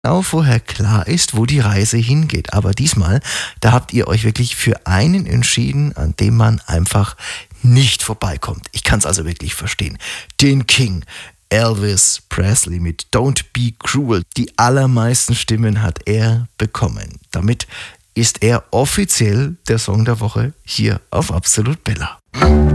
Genau vorher klar ist, wo die Reise hingeht. Aber diesmal, da habt ihr euch wirklich für einen entschieden, an dem man einfach nicht vorbeikommt. Ich kann es also wirklich verstehen. Den King, Elvis Presley mit Don't Be Cruel. Die allermeisten Stimmen hat er bekommen. Damit ist er offiziell der Song der Woche hier auf Absolut Bella.